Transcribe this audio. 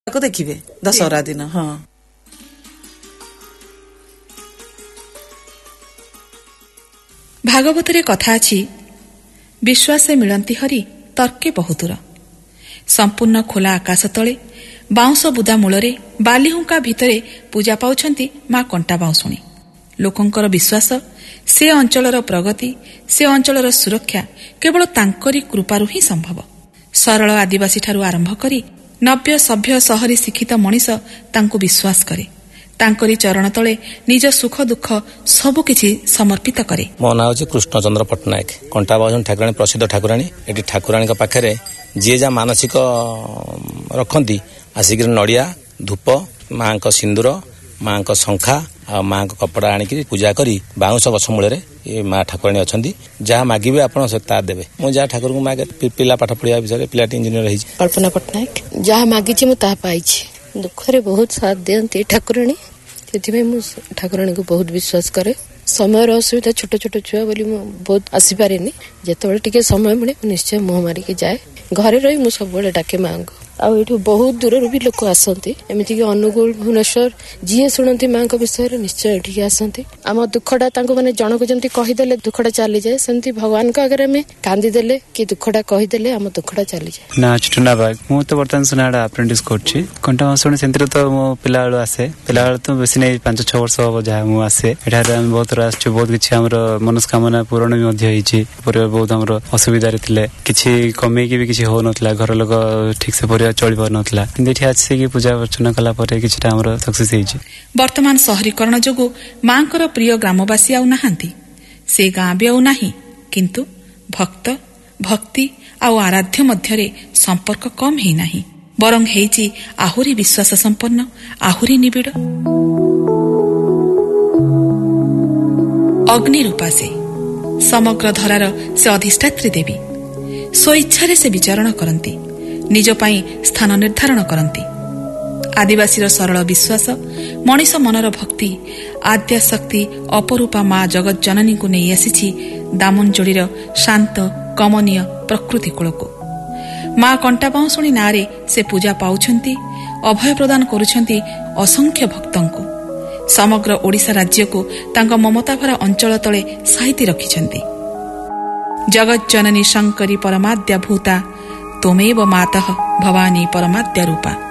ଦେଖିବେ ଦଶହରା ଦିନ। ହଁ, ଭାଗବତରେ କଥା ଅଛି, ବିଶ୍ୱାସେ ମିଳନ୍ତି ହରି ତର୍କେ ବହୁଦୂର। ସମ୍ପୂର୍ଣ୍ଣ ଖୋଲା ଆକାଶ ତଳେ ବାଉଁଶ ବୁଦା ମୂଳରେ ବାଲିହୁଙ୍କା ଭିତରେ ପୂଜା ପାଉଛନ୍ତି ମା କଣ୍ଟା ବାଉଁଶୁଣୀ। ଲୋକଙ୍କର ବିଶ୍ୱାସ ସେ ଅଞ୍ଚଳର ପ୍ରଗତି, ସେ ଅଞ୍ଚଳର ସୁରକ୍ଷା କେବଳ ତାଙ୍କରି କୃପାରୁ ହିଁ ସମ୍ଭବ। ସରଳ ଆଦିବାସୀଠାରୁ ଆରମ୍ଭ କରି ନବ୍ୟ ସଭ୍ୟ ସହରୀ ଶିକ୍ଷିତ ମଣିଷ ତାଙ୍କୁ ବିଶ୍ୱାସ କରେ। ତାଙ୍କରି ଚରଣ ତଳେ ନିଜ ସୁଖ ଦୁଃଖ ସବୁକିଛି ସମର୍ପିତ କରେ। ମୋ ନାଁ ହେଉଛି କୃଷ୍ଣଚନ୍ଦ୍ର ପଟ୍ଟନାୟକ। କଣ୍ଟା ବାଉଁଶୁଣୀ ଠାକୁରାଣୀ ପ୍ରସିଦ୍ଧ ଠାକୁରାଣୀ। ଏଠି ଠାକୁରାଣୀଙ୍କ ପାଖରେ ଯିଏ ଯାହା ମାନସିକ ରଖନ୍ତି ଆସିକିରି ନଡ଼ିଆ, ଧୂପ, ମାଙ୍କ ସିନ୍ଦୁର, ମାଙ୍କ ଶଙ୍ଖା ଆଉ ମାଙ୍କ କପଡ଼ା ଆଣିକି ପୂଜା କରି ବାଉଁଶ ଗଛ ମୂଳରେ ଏ ମା ଠାକୁରାଣୀ ଅଛନ୍ତି। ଯାହା ମାଗିବେ ଆପଣ ସେ ତାହା ଦେବେ। ମୁଁ ଯାହା ଠାକୁରଙ୍କୁ ମାଗେ, ପିଲା ପାଠ ପଢ଼ିବା ବିଷୟରେ, ପିଲାଟି ଇଞ୍ଜିନିୟର ହେଇଛି। କଳ୍ପନା ପଟ୍ଟନାୟକ। ଯାହା ମାଗିଛି ମୁଁ ତାହା ପାଇଛି। ଦୁଃଖରେ ବହୁତ ସାଥ ଦିଅନ୍ତି ଠାକୁରାଣୀ, ସେଥିପାଇଁ ମୁଁ ଠାକୁରାଣୀକୁ ବହୁତ ବିଶ୍ୱାସ କରେ। ସମୟର ଅସୁବିଧା, ଛୋଟ ଛୋଟ ଛୁଆ ବୋଲି ମୁଁ ବହୁତ ଆସିପାରେନି। ଯେତେବେଳେ ଟିକେ ସମୟ ମିଳେ ମୁଁ ନିଶ୍ଚୟ ମୁହଁ ମାରିକି ଯାଏ। ଘରେ ରହି ମୁଁ ସବୁବେଳେ ଡାକେ ମାଙ୍କୁ। ଆଉ ଏଠୁ ବହୁତ ଦୂରରୁ ବି ଲୋକ ଆସନ୍ତି, ଏମିତିକି ଅନୁଗୁଳ, ଭୁବନେଶ୍ୱର, ଯିଏ ଶୁଣନ୍ତି ମାଙ୍କ ବିଷୟରେ ନିଶ୍ଚୟ ଏଠିକି ଆସନ୍ତି। ଆମ ଦୁଃଖଟା ତାଙ୍କୁ ମାନେ ଜଣକୁ ଯେମିତି କହିଦେଲେ ଦୁଃଖଟା ଚାଲିଯାଏ, ସେମିତି ଭଗବାନଙ୍କ ଆଗରେ ଆମେ କାନ୍ଦିଦେଲେ କି ଦୁଃଖଟା କହିଦେଲେ ଆମ ଦୁଃଖଟା ଚାଲିଯାଏ। ନା ଚୁଟୁନା ବାଗ, ମୁଁ ତ ବର୍ତ୍ତମାନ ସୁନାଡା ଆପ୍ରେଣ୍ଟିସ୍ କରୁଛି। କଣ୍ଟା ବାଉଁଶୁଣୀ ସେମିତିରେ ତ ମୋ ପିଲାବେଳୁ ଆସେ। ପିଲାବେଳୁ ତ ବେଶୀ ନେଇ 5-6 ବର୍ଷ ହବ ଯାହା ମୁଁ ଆସେ। ଏଠାରେ ଆମେ ବହୁତ ଥର ଆସିଛୁ। ବହୁତ କିଛି ଆମର ମନସ୍କାମନା ପୂରଣ ବି ମଧ୍ୟ ହେଇଛି। ପରିବାର ବହୁତ ଆମର ଅସୁବିଧାରେ ଥିଲେ, କିଛି କମେଇକି ବି କିଛି ହଉନଥିଲା, ଘର ଲୋକ ଠିକ ସେ ପରିବାର ଚଳି ପାରୁନଥିଲା, କିନ୍ତୁ ଏଠି ଆସିକି ପୂଜା ଅର୍ଚ୍ଚନା କଲା ପରେ କିଛିଟା ଆମର ସକ୍ସେସ୍ ହେଇଛି। ବର୍ତ୍ତମାନ ସହରୀକରଣ ଯୋଗୁଁ ମାଙ୍କର ପ୍ରିୟ ଗ୍ରାମବାସୀ ଆଉ ନାହାନ୍ତି, ସେ ଗାଁ ବି ଆଉ ନାହିଁ। କିନ୍ତୁ ଭକ୍ତ, ଭକ୍ତି ଆଉ ଆରାଧ୍ୟ ମଧ୍ୟରେ ସମ୍ପର୍କ କମ୍ ହେଇନାହିଁ, ବରଂ ହେଇଛି ଆହୁରି ବିଶ୍ୱାସ ସମ୍ପନ୍ନ, ଆହୁରି ନିବିଡ଼। ଅଗ୍ନି ରୂପା ସେ, ସମଗ୍ର ଧରାର ସେ ଅଧିଷ୍ଠାତ୍ରୀ ଦେବୀ। ସ୍ୱଇଚ୍ଛାରେ ସେ ବିଚରଣ କରନ୍ତି, ନିଜ ପାଇଁ ସ୍ଥାନ ନିର୍ଦ୍ଧାରଣ କରନ୍ତି। ଆଦିବାସୀର ସରଳ ବିଶ୍ୱାସ, ମଣିଷ ମନର ଭକ୍ତି, ଆଦ୍ୟାଶକ୍ତି ଅପରୂପା ମା ଜଗଜ୍ଜନନୀଙ୍କୁ ନେଇ ଆସିଛି ଦାମନଯୋଡ଼ିର ଶାନ୍ତ କମନୀୟ ପ୍ରକୃତି କୂଳକୁ। ମା କଣ୍ଟା ବାଉଁଶୁଣୀ ନାଁରେ ସେ ପୂଜା ପାଉଛନ୍ତି, ଅଭୟ ପ୍ରଦାନ କରୁଛନ୍ତି ଅସଂଖ୍ୟ ଭକ୍ତଙ୍କୁ। ସମଗ୍ର ଓଡ଼ିଶା ରାଜ୍ୟକୁ ତାଙ୍କ ମମତାଭରା ଅଞ୍ଚଳ ତଳେ ସାଇତି ରଖିଛନ୍ତି। ଜଗଜ୍ଜନନୀ ଶଙ୍କରୀ ପରମାଦ୍ୟା ଭୂତା, ତୋମେବ ମାତଃ ଭବାନୀ ପରମାଦ୍ୟା ରୂପା।